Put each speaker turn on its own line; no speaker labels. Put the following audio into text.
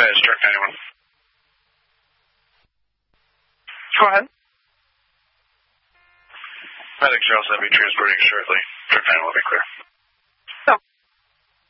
Bay, it's Dirk 91.
Go ahead.
Medic Charles will be transporting shortly. Dirk 91 will be clear.